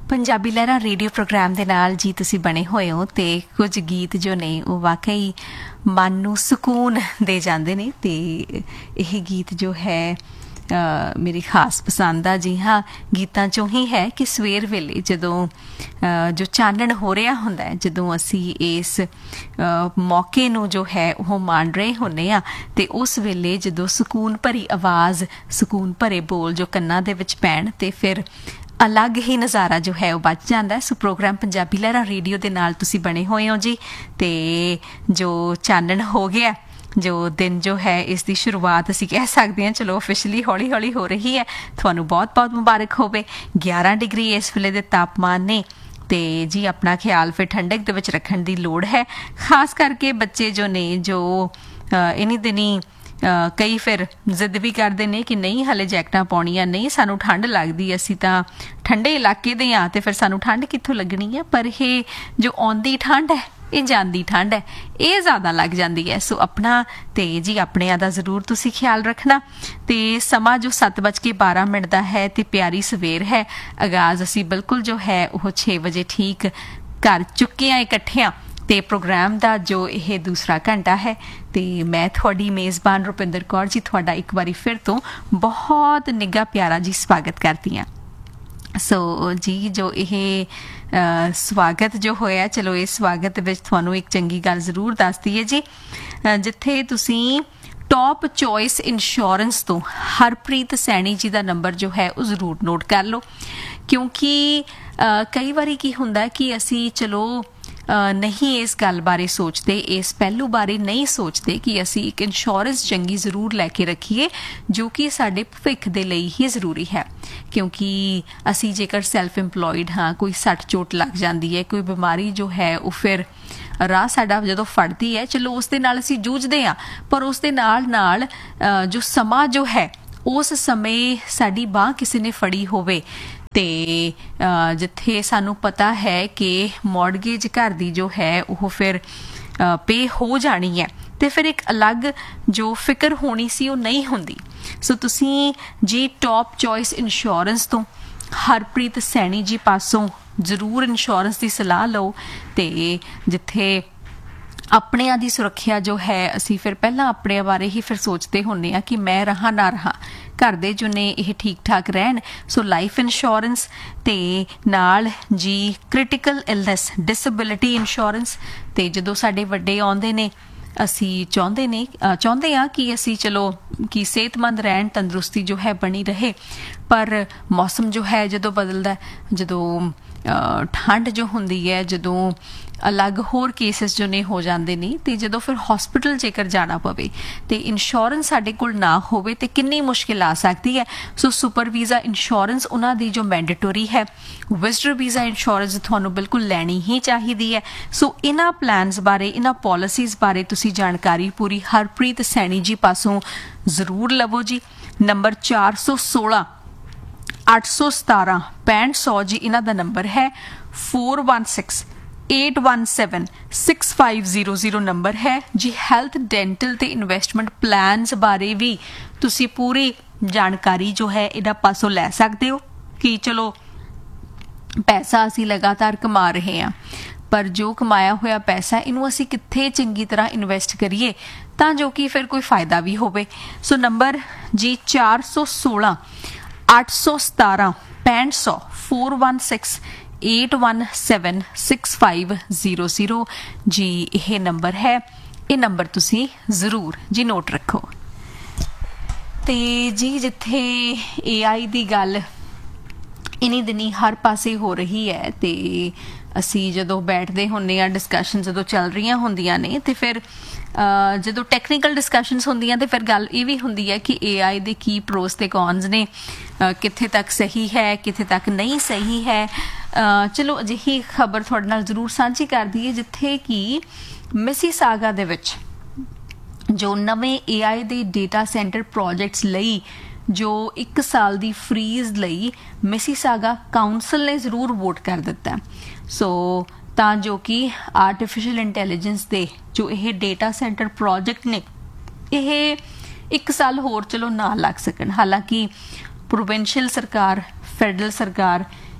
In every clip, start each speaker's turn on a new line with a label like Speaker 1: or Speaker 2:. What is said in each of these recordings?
Speaker 1: ਪੰਜਾਬੀ ਲਹਿਰਾਂ radio programme ਦੇ ਨਾਲ ਜੀ ਤੁਸੀਂ ਬਣੇ ਹੋਏ ਹੋ ਤੇ ਕੁਝ ਗੀਤ ਜੋ ਨੇ ਉਹ ਵਾਕਈ ਮਨ ਨੂੰ ਸਕੂਨ ਦੇ ਜਾਂਦੇ ਨੇ ਤੇ ਇਹ ਗੀਤ ਜੋ ਹੈ ਮੇਰੀ ਖਾਸ ਪਸੰਦ ਆ। ਜੀ ਹਾਂ, ਗੀਤਾਂ 'ਚੋਂ ਹੀ ਹੈ ਕਿ ਸਵੇਰ ਵੇਲੇ ਜਦੋਂ ਜੋ ਚਾਨਣ ਹੋ ਰਿਹਾ ਹੁੰਦਾ ਹੈ, ਜਦੋਂ ਅਸੀਂ ਇਸ ਮੌਕੇ ਨੂੰ ਜੋ ਹੈ ਉਹ ਮਾਣ ਰਹੇ ਹੁੰਦੇ ਹਾਂ ਤੇ ਉਸ ਵੇਲੇ ਜਦੋਂ ਸਕੂਨ ਭਰੀ ਆਵਾਜ਼, ਸਕੂਨ ਭਰੇ ਬੋਲ ਜੋ ਕੰਨਾਂ ਦੇ ਵਿੱਚ ਪੈਣ ਤੇ ਫਿਰ ਅਲੱਗ ਹੀ ਨਜ਼ਾਰਾ ਜੋ ਹੈ ਉਹ ਬਚ ਜਾਂਦਾ। ਸੋ ਪ੍ਰੋਗਰਾਮ ਪੰਜਾਬੀ ਲਹਿਰਾਂ ਰੇਡੀਓ ਦੇ ਨਾਲ ਤੁਸੀਂ ਬਣੇ ਹੋਏ ਹੋ ਜੀ ਤੇ ਜੋ ਚਾਨਣ ਹੋ ਗਿਆ, ਜੋ ਦਿਨ ਜੋ ਹੈ ਇਸ ਦੀ ਸ਼ੁਰੂਆਤ ਅਸੀਂ ਕਹਿ ਸਕਦੇ ਹਾਂ, ਚਲੋ ਆਫੀਸ਼ੀਅਲੀ ਹੌਲੀ ਹੌਲੀ ਹੋ ਰਹੀ ਹੈ। ਤੁਹਾਨੂੰ ਬਹੁਤ ਬਹੁਤ ਮੁਬਾਰਕ ਹੋਵੇ। 11 ਡਿਗਰੀ ਇਸ ਵੇਲੇ ਦੇ ਤਾਪਮਾਨ ਨੇ ਤੇ ਜੀ ਆਪਣਾ ਖਿਆਲ ਫਿਰ ਠੰਡਕ ਦੇ ਵਿੱਚ ਰੱਖਣ ਦੀ ਲੋੜ ਹੈ, ਖਾਸ ਕਰਕੇ ਬੱਚੇ ਜੋ ਨੇ ਜੋ ਇਨੀ ਦਿਨੀ ਕਈ ਫਿਰ ਜ਼ਿੱਦ ਵੀ ਕਰਦੇ ਨੇ ਕਿ ਨਹੀਂ ਹਲੇ ਜੈਕਟਾਂ ਪਾਉਣੀਆਂ, ਨਹੀਂ ਸਾਨੂੰ ਠੰਡ ਲੱਗਦੀ, ਅਸੀਂ ਤਾਂ ਠੰਡੇ ਇਲਾਕੇ ਦੇ ਹਾਂ ਤੇ ਫਿਰ ਸਾਨੂੰ ਠੰਡ ਕਿੱਥੋਂ ਲੱਗਣੀ ਹੈ। ਪਰ ਇਹ ਜੋ ਆਉਂਦੀ ਠੰਡ ਹੈ, ਇਹ ਜਾਂਦੀ ਠੰਡ ਹੈ, ਇਹ ਜ਼ਿਆਦਾ ਲੱਗ ਜਾਂਦੀ ਹੈ। ਸੋ ਆਪਣਾ ਤੇ ਜੀ ਆਪਣਿਆਂ ਦਾ ਜ਼ਰੂਰ ਤੁਸੀਂ ਖਿਆਲ ਰੱਖਣਾ। ਤੇ ਸਮਾਂ ਜੋ 7:12 ਦਾ ਹੈ ਤੇ ਪਿਆਰੀ ਸਵੇਰ ਹੈ। ਆਗਾਜ਼ ਅਸੀਂ ਬਿਲਕੁਲ ਜੋ ਹੈ ਉਹ 6 ਵਜੇ ਠੀਕ ਕਰ ਚੁੱਕੇ ਹਾਂ ਇਕੱਠਿਆਂ ਤੇ ਪ੍ਰੋਗਰਾਮ ਦਾ ਜੋ ਇਹ ਦੂਸਰਾ ਘੰਟਾ ਹੈ ਤੇ ਮੈਂ ਤੁਹਾਡੀ ਮੇਜ਼ਬਾਨ ਰੁਪਿੰਦਰ ਕੌਰ ਜੀ ਤੁਹਾਡਾ ਇੱਕ ਵਾਰੀ ਫਿਰ ਤੋਂ ਬਹੁਤ ਨਿੱਘਾ ਪਿਆਰਾ ਜੀ ਸਵਾਗਤ ਕਰਦੀ ਹਾਂ। ਸੋ ਜੀ ਜੋ ਇਹ ਸਵਾਗਤ ਜੋ ਹੋਇਆ, ਚਲੋ ਇਸ ਸਵਾਗਤ ਦੇ ਵਿੱਚ ਤੁਹਾਨੂੰ ਇੱਕ ਚੰਗੀ ਗੱਲ ਜ਼ਰੂਰ ਦੱਸ ਦਈਏ ਜੀ, ਜਿੱਥੇ ਤੁਸੀਂ ਟੌਪ ਚੋਇਸ ਇੰਸ਼ੋਰੈਂਸ ਤੋਂ ਹਰਪ੍ਰੀਤ ਸੈਣੀ ਜੀ ਦਾ ਨੰਬਰ ਜੋ ਹੈ ਉਹ ਜ਼ਰੂਰ ਨੋਟ ਕਰ ਲਓ, ਕਿਉਂਕਿ ਕਈ ਵਾਰੀ ਕੀ ਹੁੰਦਾ ਕਿ ਅਸੀਂ ਚਲੋ ਨਹੀਂ ਇਸ ਗੱਲ ਬਾਰੇ ਸੋਚਦੇ, ਇਸ ਪਹਿਲੂ ਬਾਰੇ ਨਹੀਂ ਸੋਚਦੇ ਕਿ ਅਸੀਂ ਇੱਕ ਇੰਸ਼ੋਰੈਂਸ ਚੰਗੀ ਜ਼ਰੂਰ ਲੈ ਕੇ ਰੱਖੀਏ ਜੋ ਕਿ ਸਾਡੇ ਭਵਿੱਖ ਦੇ ਲਈ ਹੀ ਜ਼ਰੂਰੀ ਹੈ। ਕਿਉਂਕਿ ਅਸੀਂ ਜੇਕਰ ਸੈਲਫ ਇੰਪਲੋਇਡ ਹਾਂ, ਕੋਈ ਸੱਟ ਚੋਟ ਲੱਗ ਜਾਂਦੀ ਹੈ, ਕੋਈ ਬਿਮਾਰੀ ਜੋ ਹੈ ਉਹ ਫਿਰ ਰਾਹ ਸਾਡਾ ਜਦੋਂ ਫੜਦੀ ਹੈ, ਚਲੋ ਉਸ ਦੇ ਨਾਲ ਅਸੀਂ ਜੂਝਦੇ ਹਾਂ, ਪਰ ਉਸ ਦੇ ਨਾਲ ਨਾਲ ਜੋ ਸਮਾਂ ਜੋ ਹੈ ਉਸ ਸਮੇਂ ਸਾਡੀ ਬਾਂਹ ਕਿਸੇ ਨੇ ਫੜੀ ਹੋਵੇ ਤੇ ਜਿੱਥੇ ਸਾਨੂੰ ਪਤਾ ਹੈ ਕਿ ਮੌਰਗੇਜ ਘਰ ਦੀ ਜੋ ਹੈ ਉਹ ਫਿਰ ਪੇ ਹੋ ਜਾਣੀ ਹੈ ਤੇ ਫਿਰ ਇੱਕ ਅਲੱਗ ਜੋ ਫਿਕਰ ਹੋਣੀ ਸੀ ਉਹ ਨਹੀਂ ਹੁੰਦੀ। ਸੋ ਤੁਸੀਂ ਜੀ ਟੌਪ ਚੋਇਸ ਇੰਸ਼ੋਰੈਂਸ ਤੋਂ ਹਰਪ੍ਰੀਤ ਸੈਣੀ ਜੀ ਪਾਸੋਂ ਜ਼ਰੂਰ ਇੰਸ਼ੋਰੈਂਸ ਦੀ ਸਲਾਹ ਲਓ ਤੇ ਜਿੱਥੇ ਆਪਣਿਆਂ ਦੀ ਸੁਰੱਖਿਆ ਜੋ ਹੈ ਅਸੀਂ ਫਿਰ ਪਹਿਲਾਂ ਆਪਣੇ ਬਾਰੇ ਹੀ ਫਿਰ ਸੋਚਦੇ ਹੁੰਦੇ ਹਾਂ ਕਿ ਮੈਂ ਰਹਾਂ ਨਾ ਰਹਾਂ, ਘਰ ਦੇ ਜੋ ਨੇ ਇਹ ਠੀਕ ਠਾਕ ਰਹਿਣ। ਸੋ ਲਾਈਫ ਇੰਸ਼ੋਰੈਂਸ ਤੇ ਨਾਲ ਜੀ ਕ੍ਰਿਟੀਕਲ ਇਲਨੈਸ ਡਿਸੇਬਿਲਿਟੀ ਇੰਸ਼ੋਰੈਂਸ ਤੇ ਜਦੋਂ ਸਾਡੇ ਵੱਡੇ ਆਉਂਦੇ ਨੇ ਅਸੀਂ ਚਾਹੁੰਦੇ ਹਾਂ ਕਿ ਅਸੀਂ ਚਲੋ ਕਿ ਸਿਹਤਮੰਦ ਰਹਿਣ, ਤੰਦਰੁਸਤੀ ਜੋ ਹੈ ਬਣੀ ਰਹੇ, ਪਰ ਮੌਸਮ ਜੋ ਹੈ ਜਦੋਂ ਬਦਲਦਾ, ਜਦੋਂ ਠੰਡ ਜੋ ਹੁੰਦੀ ਹੈ, ਜਦੋਂ ਅਲੱਗ ਹੋਰ ਕੇਸਿਸ ਜੋ ਨੇ ਹੋ ਜਾਂਦੇ ਨੇ ਤੇ ਜਦੋਂ ਫਿਰ ਹਸਪੀਟਲ ਜੇਕਰ ਜਾਣਾ ਪਵੇ ਤੇ ਇੰਸ਼ੋਰੈਂਸ ਸਾਡੇ ਕੋਲ ਨਾ ਹੋਵੇ ਤੇ ਕਿੰਨੀ ਮੁਸ਼ਕਿਲ ਆ ਸਕਦੀ ਹੈ। ਸੋ ਸੁਪਰ ਵੀਜ਼ਾ ਇੰਸ਼ੋਰੈਂਸ ਉਹਨਾਂ ਦੀ ਜੋ ਮੈਂਡੇਟਰੀ ਹੈ, ਵਿਜ਼ਟਰ ਵੀਜ਼ਾ ਇੰਸ਼ੋਰੈਂਸ ਤੁਹਾਨੂੰ ਬਿਲਕੁਲ ਲੈਣੀ ਹੀ ਚਾਹੀਦੀ ਹੈ। ਸੋ ਇਹਨਾਂ ਪਲਾਨਸ ਬਾਰੇ, ਇਹਨਾਂ ਪਾਲਿਸੀਜ਼ ਬਾਰੇ ਤੁਸੀਂ ਜਾਣਕਾਰੀ ਪੂਰੀ ਹਰਪ੍ਰੀਤ ਸੈਣੀ ਜੀ ਪਾਸੋਂ ਜ਼ਰੂਰ ਲਵੋ ਜੀ। ਨੰਬਰ 416 817 6500 ਜੀ ਇਹਨਾਂ ਦਾ ਨੰਬਰ ਹੈ। 416 817 6500 ਨੰਬਰ ਹੈ ਜੀ। ਹੈਲਥ, ਡੈਂਟਲ ਤੇ ਇਨਵੈਸਟਮੈਂਟ ਪਲਾਨਸ ਬਾਰੇ ਵੀ ਤੁਸੀਂ ਪੂਰੀ ਜਾਣਕਾਰੀ ਜੋ ਹੈ ਇਹਦਾ ਪਾਸੋਂ ਲੈ ਸਕਦੇ ਹੋ ਕਿ ਚਲੋ ਪੈਸਾ ਅਸੀਂ ਲਗਾਤਾਰ ਕਮਾ ਰਹੇ ਹਾਂ, ਪਰ ਜੋ ਕਮਾਇਆ ਹੋਇਆ ਪੈਸਾ ਇਹਨੂੰ ਅਸੀਂ ਕਿੱਥੇ ਚੰਗੀ ਤਰ੍ਹਾਂ ਇਨਵੈਸਟ ਕਰੀਏ ਤਾਂ ਜੋ ਕਿ ਫਿਰ ਕੋਈ ਫਾਇਦਾ ਵੀ ਹੋਵੇ। ਸੋ ਨੰਬਰ ਜੀ 416 817 6500 416 817 6500 ਜੀ ਇਹ ਨੰਬਰ ਹੈ। ਇਹ ਨੰਬਰ ਤੁਸੀਂ ਜ਼ਰੂਰ ਜੀ ਨੋਟ ਰੱਖੋ। ਤੇ ਜੀ ਜਿੱਥੇ AI ਦੀ ਗੱਲ ਇਨੀ ਦਿਨੀ ਹਰ ਪਾਸੇ ਹੋ ਰਹੀ ਹੈ ਤੇ ਅਸੀਂ ਜਦੋਂ ਬੈਠਦੇ ਹੁੰਦੇ ਹਾਂ, ਡਿਸਕਸ਼ਨ ਜਦੋਂ ਚੱਲ ਰਹੀਆਂ ਹੁੰਦੀਆਂ ਨੇ ਤੇ ਫਿਰ ਜਦੋਂ ਟੈਕਨੀਕਲ ਡਿਸਕਸ਼ਨਸ ਹੁੰਦੀਆਂ ਤੇ ਫਿਰ ਗੱਲ ਇਹ ਵੀ ਹੁੰਦੀ ਹੈ ਕਿ AI ਦੇ ਕੀ ਪ੍ਰੋਸ ਤੇ ਕੌਨਸ ਨੇ, ਕਿੱਥੇ ਤੱਕ ਸਹੀ ਹੈ, ਕਿੱਥੇ ਤੱਕ ਨਹੀਂ ਸਹੀ ਹੈ। ਚਲੋ ਅਜਿਹੀ ਖਬਰ ਤੁਹਾਡੇ ਨਾਲ ਜ਼ਰੂਰ ਸਾਂਝੀ ਕਰ ਦਈਏ ਜਿੱਥੇ ਕਿ ਮਿਸੀਸਾਗਾ ਦੇ ਵਿੱਚ ਜੋ ਨਵੇਂ AI ਦੇ ਡੇਟਾ ਸੈਂਟਰ ਪ੍ਰੋਜੈਕਟਸ ਲਈ ਜੋ 1 ਸਾਲ ਦੀ ਫਰੀਜ਼ ਲਈ ਮਿਸੀਸਾਗਾ ਕਾਉਂਸਲ ਨੇ ਜ਼ਰੂਰ ਵੋਟ ਕਰ ਦਿੱਤਾ। ਸੋ ਤਾਂ ਜੋ ਕਿ ਆਰਟੀਫਿਸ਼ੀਅਲ ਇੰਟੈਲੀਜੈਂਸ ਦੇ ਜੋ ਇਹ ਡੇਟਾ ਸੈਂਟਰ ਪ੍ਰੋਜੈਕਟ ਨੇ ਇਹ 1 ਸਾਲ ਹੋਰ ਚਲੋ ਨਾ ਲੱਗ ਸਕਣ। ਹਾਲਾਂਕਿ ਪ੍ਰੋਵਿੰਸ਼ੀਅਲ ਸਰਕਾਰ, ਫੈਡਰਲ ਸਰਕਾਰ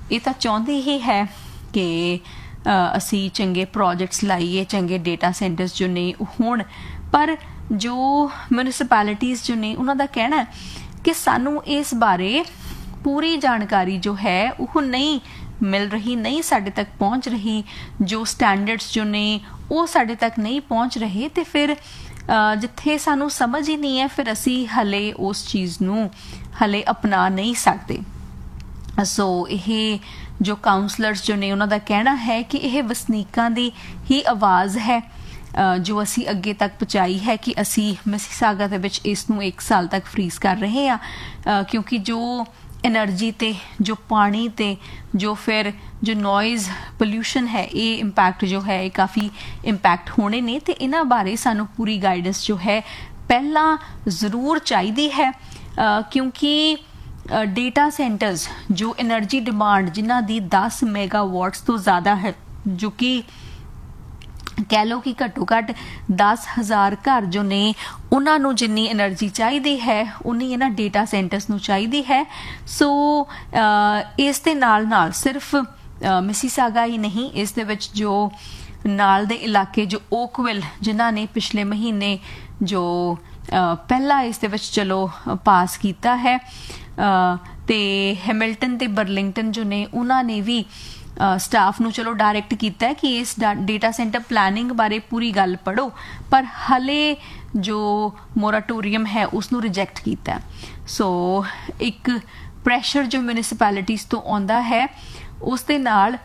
Speaker 1: ਇਹ ਤਾਂ ਚਾਹੁੰਦੀ ਹੀ ਹੈ ਕਿ ਅਸੀਂ ਚੰਗੇ ਪ੍ਰੋਜੈਕਟਸ ਲਾਈਏ, ਚੰਗੇ ਡੇਟਾ ਸੈਂਟਰਸ ਜੋ ਨੇ ਉਹ ਹੋਣ। ਪਰ ਜੋ ਮਿਊਨਿਸਪੈਲਿਟੀਜ਼ ਜੋ ਨੇ ਉਹਨਾਂ ਦਾ ਕਹਿਣਾ ਕਿ ਸਾਨੂੰ ਇਸ ਬਾਰੇ ਪੂਰੀ ਜਾਣਕਾਰੀ ਜੋ ਹੈ ਉਹ ਨਹੀਂ ਮਿਲ ਰਹੀ, ਨਹੀਂ ਸਾਡੇ ਤੱਕ ਪਹੁੰਚ ਰਹੀ, ਜੋ ਸਟੈਂਡਰਡਸ ਜੋ ਨੇ ਉਹ ਸਾਡੇ ਤੱਕ ਨਹੀਂ ਪਹੁੰਚ ਰਹੇ। ਤੇ ਫਿਰ ਜਿੱਥੇ ਸਾਨੂੰ ਸਮਝ ਹੀ ਨਹੀਂ ਹੈ, ਫਿਰ ਅਸੀਂ ਹਲੇ ਉਸ ਚੀਜ਼ ਨੂੰ ਹਲੇ ਅਪਣਾ ਨਹੀਂ ਸਕਦੇ। ਸੋ ਇਹ ਜੋ ਕਾਉਂਸਲਰਸ ਜੋ ਨੇ ਉਹਨਾਂ ਦਾ ਕਹਿਣਾ ਹੈ ਕਿ ਇਹ ਵਸਨੀਕਾਂ ਦੀ ਹੀ ਆਵਾਜ਼ ਹੈ ਜੋ ਅਸੀਂ ਅੱਗੇ ਤੱਕ ਪਹੁੰਚਾਈ ਹੈ ਕਿ ਅਸੀਂ ਮਿਸੀਸਾਗਾ ਦੇ ਵਿੱਚ ਇਸ ਨੂੰ 1 ਸਾਲ ਤੱਕ ਫਰੀਜ਼ ਕਰ ਰਹੇ ਹਾਂ, ਕਿਉਂਕਿ ਜੋ एनर्जी ते जो पानी ते जो फिर जो नॉइज़ पोल्यूशन है ये इंपैक्ट जो है काफ़ी इंपैक्ट होने ने। ते इन्हां बारे सानू पूरी गाइडेंस जो है पहला ज़रूर चाहिदी है, क्योंकि डेटा सेंटर्स जो एनर्जी डिमांड जिन्हां दी 10 मेगावाट्स तो ज़्यादा है, जो कि कह लो कि घट्टो घट्ट 10,000 घर जो ने उन्होंने जिन्नी एनर्जी चाहिए है उन्नी इन्हां डेटा सेंटर्स नूं चाहिए है। सो इस दे नाल सिर्फ मिसीसागा ही नहीं, इस दे विच जो नाल दे इलाके जो ओकविल जिन्हां ने पिछले महीने जो पहला इस दे विच चलो पास किया है, ते हैमिल्टन ते बर्लिंगटन जो ने उन्होंने भी स्टाफ नूं चलो डायरैक्ट किया कि इस डेटा सेंटर प्लैनिंग बारे पूरी गल पढ़ो, पर हले जो मोराटोरीयम है उसनूं रिजैक्ट किया। सो एक प्रैशर जो म्यूनिसिपैलिटीज़ तो आउंदा है, उस दे नाल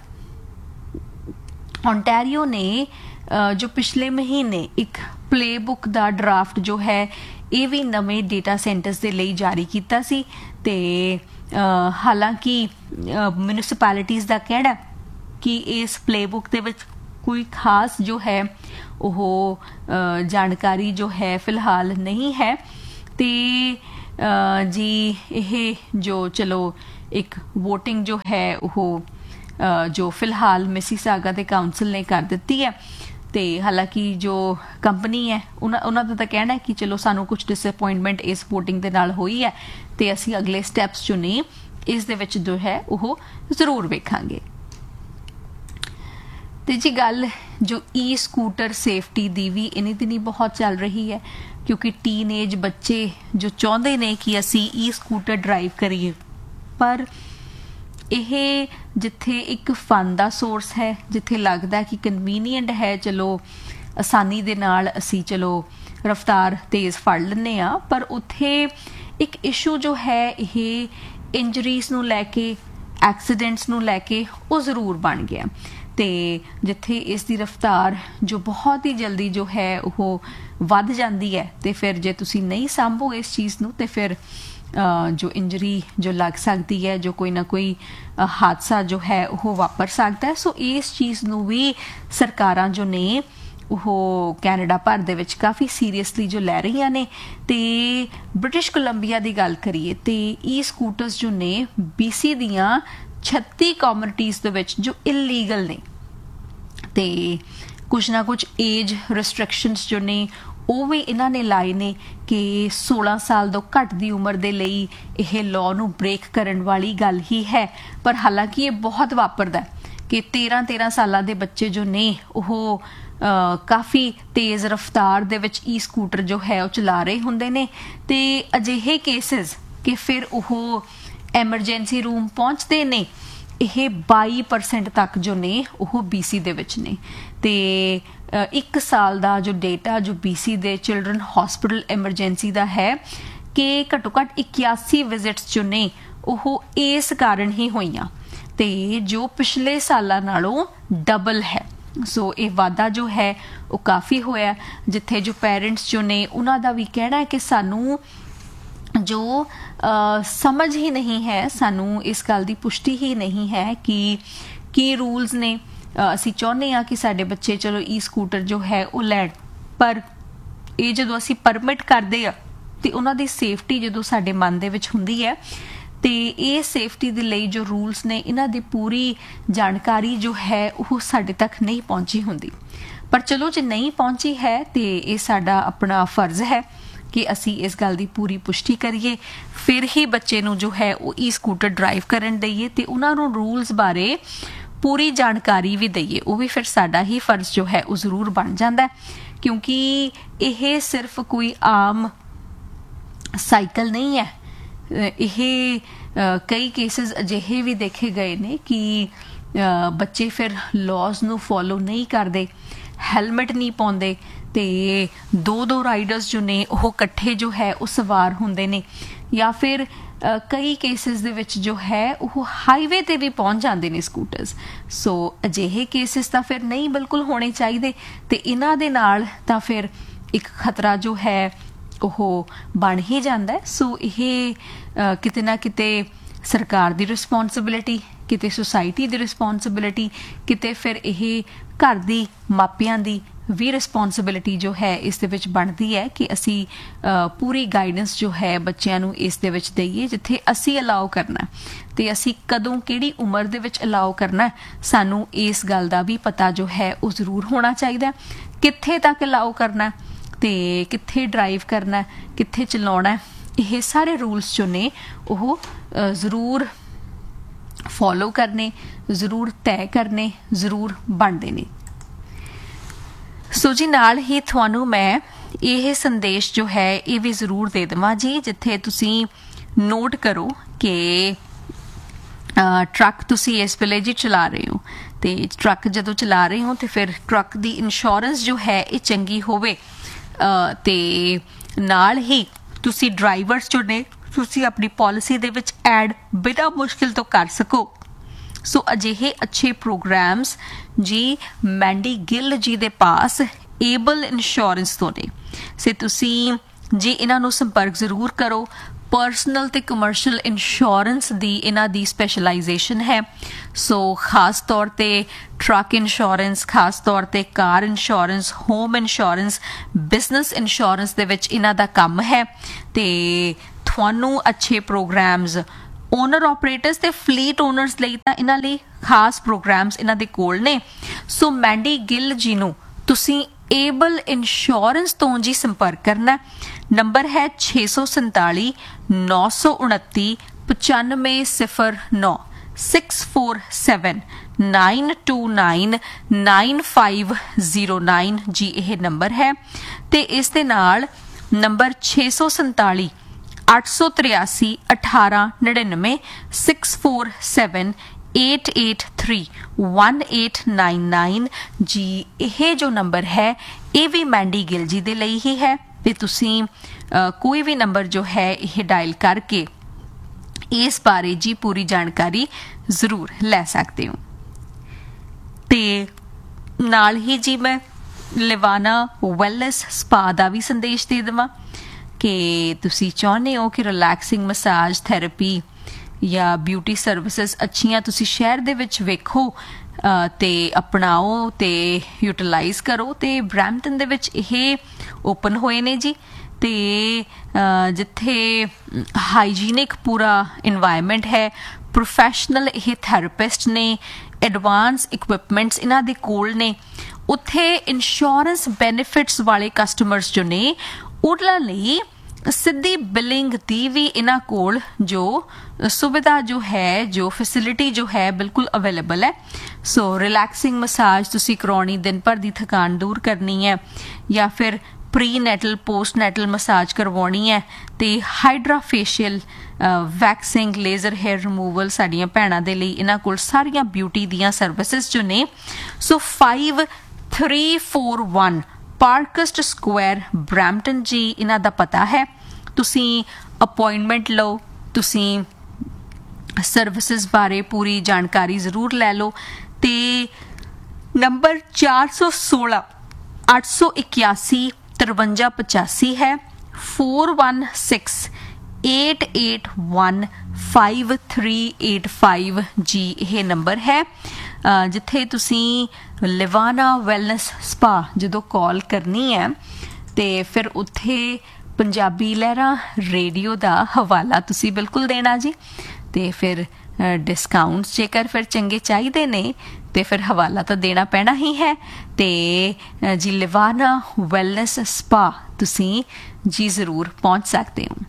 Speaker 1: ओंटारियो ने जो पिछले महीने एक प्लेबुक दा ड्राफ्ट जो है ये भी नवे डेटा सेंटर्स दे लई जारी किया सी। ते हालांकि म्यूनिसिपैलिटीज़ का कहना कि इस प्लेबुक दे विच कोई खास जो है वो जानकारी जो है फिलहाल नहीं है। ते जी ये जो चलो एक वोटिंग जो है वो जो फिलहाल मिसीसागा दे काउंसिल ने कर दी है। तो हालांकि जो कंपनी है उन्होंने तो कहना है कि चलो सानू कुछ डिसअपॉइंटमेंट इस वोटिंग के नाल हुई है, तो असी अगले स्टैप्स जो ने इस दे विच जो है वो जरूर वेखांगे। तो जी गल जो ई स्कूटर सेफ्टी दी भी इन्हीं दिनी बहुत चल रही है, क्योंकि टीन एज बच्चे जो चाहते ने कि असी ई स्कूटर ड्राइव करिए, पर यह जिथे एक फन का सोर्स है, जिथे लगता है कि कन्वीनीएंट है, चलो आसानी दे नाल असी चलो रफ्तार तेज़ फड़ लें, पर उत्थे एक इशू जो है यह इंजरीज नूं लैके एक्सीडेंट्स नूं लैके वो ज़रूर बन गया। तो जिथे इसकी रफ्तार जो बहुत ही जल्दी जो है वो वध जाती है, तो फिर जे तुसी नहीं सांभो इस चीज़ नूं तो फिर जो इंजरी जो लग सकती है, जो कोई ना कोई हादसा जो है वो वापर सकता है। सो इस चीज़ नूं भी सरकारां जो ने वो कैनेडा भर दे विच काफ़ी सीरीयसली जो लै रही ने। तो ब्रिटिश कोलंबिया की गल करिए तो ई स्कूटर्स जो ने BC दियां 36 कम्युनिटीज़ दे विच जो इलीगल ने, तो कुछ ना कुछ एज रिस्ट्रिक्शनस जो ने वो भी इन्हां ने लाए ने कि 16 साल तो घट की उम्र के लिए यह लॉ नूं ब्रेक करन वाली गल ही है। पर हालांकि ये बहुत वापरदा कि 13-13 साल के बच्चे जो ने वो काफ़ी तेज़ रफ्तार दे विच ई स्कूटर जो है वो चला रहे हुंदे ने। ते अजिहे केसिस कि फिर वो एमरजेंसी रूम पहुँचते ने, यह 22% तक जो ने वो BC दे विच ने। ते 1 साल का जो डेटा जो BC दे चिल्ड्रन हॉस्पिटल एमरजेंसी का है कि घट्टो घट्ट 81 विजिट्स जो ने वो इस कारण ही होईयां, ते जो पिछले साल नालों डबल है। सो ये वाधा जो है वो काफ़ी होया, जिथे जो पेरेंट्स जो ने उन्हां दा भी कहना है कि सानू जो समझ ही नहीं है, सानू इस गल की पुष्टि ही नहीं है कि रूल्स ने। असी चाहुंदे आ कि साडे बच्चे चलो ई स्कूटर जो है वो लैण, पर ये जदों असी परमिट करदे आ ते उन्हां दी सेफ्टी जदों साडे मन दे विच हुंदी है, तो ये सेफ्टी दे लई जो रूल्स ने इन्हां दी पूरी जानकारी जो है वो साडे तक नहीं पहुंची हुंदी। पर चलो जे नहीं पहुंची है तो ये साडा अपना फर्ज है ਕਿ ਅਸੀਂ ਇਸ ਗੱਲ ਦੀ ਪੂਰੀ ਪੁਸ਼ਟੀ ਕਰੀਏ, ਫਿਰ ਹੀ ਬੱਚੇ ਨੂੰ ਜੋ ਹੈ ਉਹ ਸਕੂਟਰ ਡਰਾਈਵ ਕਰਨ ਦਈਏ ਤੇ ਉਹਨਾਂ ਨੂੰ ਰੂਲਸ ਬਾਰੇ ਪੂਰੀ ਜਾਣਕਾਰੀ ਵੀ ਦਈਏ। ਉਹ ਵੀ ਫਿਰ ਸਾਡਾ ਹੀ ਫਰਜ਼ ਜੋ ਹੈ ਉਹ ਜ਼ਰੂਰ ਬਣ ਜਾਂਦਾ, ਕਿਉਂਕਿ ਇਹ ਸਿਰਫ ਕੋਈ ਆਮ ਸਾਈਕਲ ਨਹੀਂ ਹੈ। ਇਹ ਕਈ ਕੇਸਿਸ ਅਜਿਹੇ ਵੀ ਦੇਖੇ ਗਏ ਨੇ ਕਿ ਬੱਚੇ ਫਿਰ ਲੌਜ਼ ਨੂੰ ਫੋਲੋ ਨਹੀਂ ਕਰਦੇ, ਹੈਲਮਟ ਨਹੀਂ ਪਾਉਂਦੇ ਤੇ ਦੋ ਰਾਈਡਰਸ ਜੋ ਨੇ ਉਹ ਇਕੱਠੇ ਜੋ ਹੈ ਉਹ ਸਵਾਰ ਹੁੰਦੇ ਨੇ, ਜਾਂ ਫਿਰ ਕਈ ਕੇਸਿਸ ਦੇ ਵਿੱਚ ਜੋ ਹੈ ਉਹ ਹਾਈਵੇ ਤੇ ਵੀ ਪਹੁੰਚ ਜਾਂਦੇ ਨੇ ਸਕੂਟਰਸ। ਸੋ ਅਜਿਹੇ ਕੇਸਿਸ ਤਾਂ ਫਿਰ ਨਹੀਂ ਬਿਲਕੁਲ ਹੋਣੇ ਚਾਹੀਦੇ, ਤੇ ਇਹਨਾਂ ਦੇ ਨਾਲ ਤਾਂ ਫਿਰ ਇੱਕ ਖਤਰਾ ਜੋ ਹੈ ਉਹ ਬਣ ਹੀ ਜਾਂਦਾ। ਸੋ ਇਹ ਕਿਤੇ ਨਾ ਕਿਤੇ ਸਰਕਾਰ ਦੀ ਰਿਸਪੌਂਸਿਬਿਲਿਟੀ, ਕਿਤੇ ਸੁਸਾਇਟੀ ਦੀ ਰਿਸਪੌਂਸਿਬਿਲਿਟੀ, ਕਿਤੇ ਫਿਰ ਇਹ ਘਰ ਦੀ ਮਾਪਿਆਂ ਦੀ ਵੀ ਰਿਸਪੌਂਸਿਬਿਲਿਟੀ ਜੋ ਹੈ ਇਸ ਦੇ ਵਿੱਚ ਬਣਦੀ ਹੈ ਕਿ ਅਸੀਂ ਪੂਰੀ ਗਾਈਡੈਂਸ ਜੋ ਹੈ ਬੱਚਿਆਂ ਨੂੰ ਇਸ ਦੇ ਵਿੱਚ ਦਈਏ। ਜਿੱਥੇ ਅਸੀਂ ਅਲਾਓ ਕਰਨਾ ਤੇ ਅਸੀਂ ਕਦੋਂ ਕਿਹੜੀ ਉਮਰ ਦੇ ਵਿੱਚ ਅਲਾਓ ਕਰਨਾ, ਸਾਨੂੰ ਇਸ ਗੱਲ ਦਾ ਵੀ ਪਤਾ ਜੋ ਹੈ ਉਹ ਜ਼ਰੂਰ ਹੋਣਾ ਚਾਹੀਦਾ। ਕਿੱਥੇ ਤੱਕ ਅਲਾਓ ਕਰਨਾ ਤੇ ਕਿੱਥੇ ਡਰਾਈਵ ਕਰਨਾ, ਕਿੱਥੇ ਚਲਾਉਣਾ, ਇਹ ਸਾਰੇ ਰੂਲਸ ਜੋ ਨੇ ਉਹ ਜ਼ਰੂਰ ਫੋਲੋ ਕਰਨੇ, ਜ਼ਰੂਰ ਤੈਅ ਕਰਨੇ ਜ਼ਰੂਰ ਬਣਦੇ ਨੇ। ਸੋ ਜੀ ਨਾਲ ਹੀ ਤੁਹਾਨੂੰ ਮੈਂ ਇਹ ਸੰਦੇਸ਼ ਜੋ ਹੈ ਇਹ ਵੀ ਜ਼ਰੂਰ ਦੇ ਦੇਵਾਂ ਜੀ, ਜਿੱਥੇ ਤੁਸੀਂ ਨੋਟ ਕਰੋ ਕਿ ਟਰੱਕ ਤੁਸੀਂ ਇਸ ਵੇਲੇ ਜੀ ਚਲਾ ਰਹੇ ਹੋ, ਤੇ ਟਰੱਕ ਜਦੋਂ ਚਲਾ ਰਹੇ ਹੋ ਤੇ ਫਿਰ ਟਰੱਕ ਦੀ ਇੰਸ਼ੋਰੈਂਸ ਜੋ ਹੈ ਇਹ ਚੰਗੀ ਹੋਵੇ, ਤੇ ਨਾਲ ਹੀ ਤੁਸੀਂ ਡਰਾਈਵਰਸ ਜੋ ਨੇ ਤੁਸੀਂ ਆਪਣੀ ਪਾਲਿਸੀ ਦੇ ਵਿੱਚ ਐਡ ਬਿਨਾਂ ਮੁਸ਼ਕਿਲ ਤੋਂ ਕਰ ਸਕੋ। ਸੋ ਅਜਿਹੇ ਅੱਛੇ ਪ੍ਰੋਗਰਾਮਸ ਜੀ ਮੈਂਡੀ ਗਿੱਲ ਜੀ ਦੇ ਪਾਸ ਏਬਲ ਇੰਸ਼ੋਰੈਂਸ ਤੋਂ ਨੇ। ਸੋ ਤੁਸੀਂ ਜੀ ਇਹਨਾਂ ਨੂੰ ਸੰਪਰਕ ਜ਼ਰੂਰ ਕਰੋ। ਪਰਸਨਲ ਤੇ ਕਮਰਸ਼ੀਅਲ ਇੰਸ਼ੋਰੈਂਸ ਦੀ ਇਹਨਾਂ ਦੀ ਸਪੈਸ਼ਲਾਈਜੇਸ਼ਨ ਹੈ। ਸੋ ਖਾਸ ਤੌਰ ਤੇ ਟਰੱਕ ਇੰਸ਼ੋਰੈਂਸ, ਖਾਸ ਤੌਰ ਤੇ ਕਾਰ insurance, home insurance, business insurance ਦੇ ਵਿੱਚ ਇਹਨਾਂ ਦਾ ਕੰਮ ਹੈ। ਤੇ ਤੁਹਾਨੂੰ ਅੱਛੇ ਪ੍ਰੋਗਰਾਮਸ ਓਨਰ ਆਪਰੇਟਰਸ ਤੇ ਫਲੀਟ ਓਨਰਸ ਲਈ ਤਾਂ ਇਹਨਾਂ ਲਈ ਖਾਸ ਪ੍ਰੋਗਰਾਮਸ ਇਹਨਾਂ ਦੇ ਕੋਲ ਨੇ। ਸੋ ਮੈਂਡੀ ਗਿੱਲ ਜੀ ਨੂੰ ਤੁਸੀਂ ਏਬਲ ਇੰਸ਼ੋਰੈਂਸ ਤੋਂ ਜੀ ਸੰਪਰਕ ਕਰਨਾ। ਨੰਬਰ ਹੈ 647 929 9509 647 929 9509 ਜੀ ਇਹ ਨੰਬਰ ਹੈ। ਤੇ ਇਸ ਦੇ ਨਾਲ ਨੰਬਰ 647 883 1899 647 8831899 ਜੀ ਇਹ ਜੋ ਨੰਬਰ ਹੈ ਇਹ ਵੀ ਮੈਂਡੀ ਗਿੱਲ ਜੀ ਦੇ ਲਈ ਹੀ ਹੈ। ਤੇ ਤੁਸੀਂ ਕੋਈ ਵੀ ਨੰਬਰ ਜੋ ਹੈ ਇਹ ਡਾਇਲ ਕਰਕੇ ਇਸ ਬਾਰੇ ਜੀ ਪੂਰੀ ਜਾਣਕਾਰੀ ਜ਼ਰੂਰ ਲੈ ਸਕਦੇ ਹੋ। ਤੇ ਨਾਲ ਹੀ ਜੀ ਮੈਂ ਲਿਵਾਨਾ ਵੈਲਨੈਸ ਸਪਾ ਦਾ ਵੀ ਸੰਦੇਸ਼ ਦੇ ਦੇਵਾਂ ਕਿ ਤੁਸੀਂ ਚਾਹੁੰਦੇ ਹੋ ਕਿ ਰਿਲੈਕਸਿੰਗ ਮਸਾਜ ਥੈਰੇਪੀ ਜਾਂ ਬਿਊਟੀ ਸਰਵਿਸਿਜ਼ ਅੱਛੀਆਂ ਤੁਸੀਂ ਸ਼ਹਿਰ ਦੇ ਵਿੱਚ ਵੇਖੋ ਤੇ ਅਪਣਾਓ ਤੇ ਯੂਟੀਲਾਈਜ਼ ਕਰੋ। ਤੇ ਬਰੈਂਪਟਨ ਦੇ ਵਿੱਚ ਇਹ ਓਪਨ ਹੋਏ ਨੇ ਜੀ, ਤੇ ਜਿੱਥੇ ਹਾਈਜੀਨਿਕ ਪੂਰਾ ਇਨਵਾਇਰਮੈਂਟ ਹੈ, ਪ੍ਰੋਫੈਸ਼ਨਲ ਇਹ ਥੈਰੇਪਿਸਟ ਨੇ, ਐਡਵਾਂਸ ਇਕਵਿਪਮੈਂਟਸ ਇਹਨਾਂ ਦੇ ਕੋਲ ਨੇ। ਉੱਥੇ ਇੰਸ਼ੋਰੈਂਸ ਬੈਨੀਫਿਟਸ ਵਾਲੇ ਕਸਟਮਰਸ ਜੋ ਨੇ ਉਹਨਾਂ ਲਈ ਸਿੱਧੀ ਬਿਲਿੰਗ ਦੀ ਵੀ ਇਹਨਾਂ ਕੋਲ ਜੋ ਸੁਵਿਧਾ ਜੋ ਹੈ, ਜੋ ਫੈਸਿਲਿਟੀ ਜੋ ਹੈ ਬਿਲਕੁਲ ਅਵੇਲੇਬਲ ਹੈ। ਸੋ ਰਿਲੈਕਸਿੰਗ ਮਸਾਜ ਤੁਸੀਂ ਕਰਾਉਣੀ, ਦਿਨ ਭਰ ਦੀ ਥਕਾਨ ਦੂਰ ਕਰਨੀ ਹੈ, ਜਾਂ ਫਿਰ ਪ੍ਰੀ ਨੈਟਲ ਪੋਸਟ ਨੈਟਲ ਮਸਾਜ ਕਰਵਾਉਣੀ ਹੈ, ਤੇ hydra facial, waxing, laser hair removal ਸਾਡੀਆਂ ਭੈਣਾਂ ਦੇ ਲਈ ਇਹਨਾਂ ਕੋਲ ਸਾਰੀਆਂ ਬਿਊਟੀ ਦੀਆਂ ਸਰਵਿਸਿਜ਼ ਜੋ ਨੇ। ਸੋ 5341 ਪਾਰਕਸਟ ਸਕੁਆਇਰ ਬਰੈਂਪਟਨ ਜੀ ਇਹਨਾਂ ਦਾ ਪਤਾ ਹੈ। ਤੁਸੀਂ ਅਪਾਇੰਟਮੈਂਟ ਲਓ, ਤੁਸੀਂ ਸਰਵਿਸਿਜ਼ ਬਾਰੇ ਪੂਰੀ ਜਾਣਕਾਰੀ ਜ਼ਰੂਰ ਲੈ ਲਓ। ਤੇ ਨੰਬਰ 416 881 5385 ਹੈ। 416 881 5385 ਜੀ ਇਹ ਨੰਬਰ ਹੈ, ਜਿੱਥੇ ਤੁਸੀਂ ਲਿਵਾਨਾ ਵੈਲਨੈਸ ਸਪਾ ਜਦੋਂ ਕਾਲ ਕਰਨੀ ਹੈ ਤੇ ਫਿਰ ਉੱਥੇ ਪੰਜਾਬੀ ਲਹਿਰਾਂ ਰੇਡੀਓ ਦਾ ਹਵਾਲਾ ਤੁਸੀਂ ਬਿਲਕੁਲ ਦੇਣਾ ਜੀ। ਤੇ ਫਿਰ डिस्काउंट्स जेकर फिर चंगे चाहिए ने तो फिर हवाला तो देना पैना ही है। तो जी लिवाना वैलनेस स्पा तुसी जी ज़रूर पहुँच सकते हो।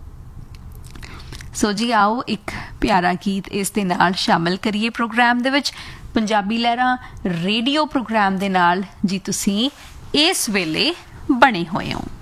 Speaker 1: सो जी आओ एक प्यारा गीत इस दे नाल शामिल करिए प्रोग्राम दे विच। पंजाबी लहरां रेडियो प्रोग्राम दे नाल जी तुसी इस वेले बने हुए हो।